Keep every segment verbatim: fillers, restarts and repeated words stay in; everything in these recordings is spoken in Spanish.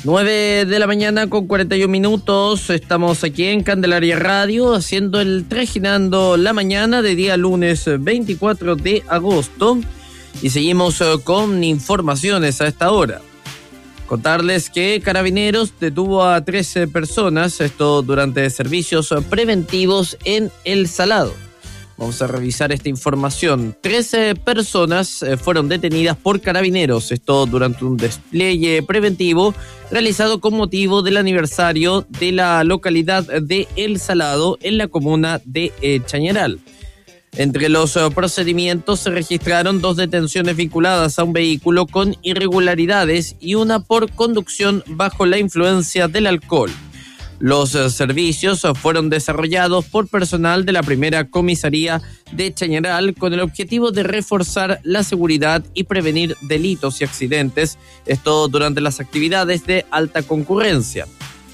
nueve de la mañana con cuarenta y un minutos, estamos aquí en Candelaria Radio haciendo el Trajinando la Mañana de día lunes veinticuatro de agosto y seguimos con informaciones a esta hora. Contarles que Carabineros detuvo a trece personas, esto durante servicios preventivos en El Salado. Vamos a revisar esta información. trece personas fueron detenidas por Carabineros, esto durante un despliegue preventivo realizado con motivo del aniversario de la localidad de El Salado en la comuna de eh, Chañaral. Entre los procedimientos se registraron dos detenciones vinculadas a un vehículo con irregularidades y una por conducción bajo la influencia del alcohol. Los servicios fueron desarrollados por personal de la primera comisaría de Chañaral con el objetivo de reforzar la seguridad y prevenir delitos y accidentes, esto durante las actividades de alta concurrencia.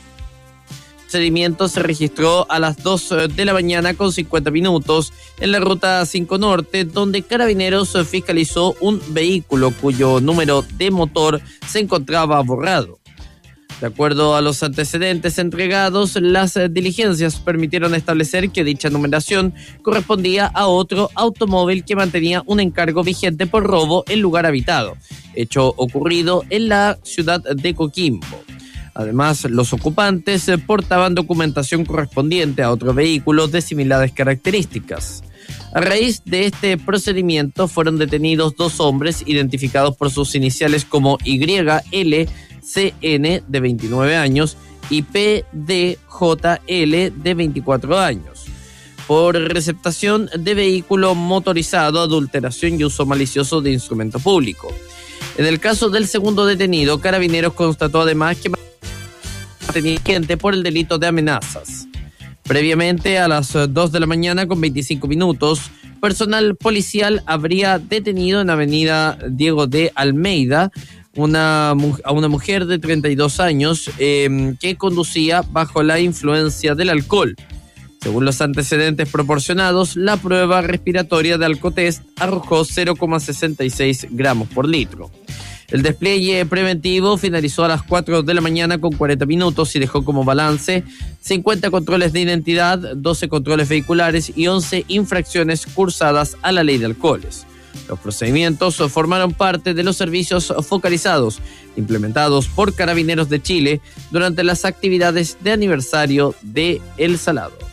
El procedimiento se registró a las dos de la mañana con cincuenta minutos en la ruta cinco Norte, donde Carabineros fiscalizó un vehículo cuyo número de motor se encontraba borrado. De acuerdo a los antecedentes entregados, las diligencias permitieron establecer que dicha numeración correspondía a otro automóvil que mantenía un encargo vigente por robo en lugar habitado, hecho ocurrido en la ciudad de Coquimbo. Además, los ocupantes portaban documentación correspondiente a otro vehículo de similares características. A raíz de este procedimiento fueron detenidos dos hombres identificados por sus iniciales como Y L C N de veintinueve años y P D J L de veinticuatro años por receptación de vehículo motorizado, adulteración y uso malicioso de instrumento público. En el caso del segundo detenido, Carabineros constató además que tenía gente por el delito de amenazas. Previamente, a las dos de la mañana con veinticinco minutos, personal policial habría detenido en avenida Diego de Almeida Una, a una mujer de treinta y dos años eh, que conducía bajo la influencia del alcohol. Según los antecedentes proporcionados, la prueba respiratoria de alcotest arrojó cero coma sesenta y seis gramos por litro. El despliegue preventivo finalizó a las cuatro de la mañana con cuarenta minutos y dejó como balance cincuenta controles de identidad, doce controles vehiculares y once infracciones cursadas a la ley de alcoholes. Los procedimientos formaron parte de los servicios focalizados implementados por Carabineros de Chile durante las actividades de aniversario de El Salado.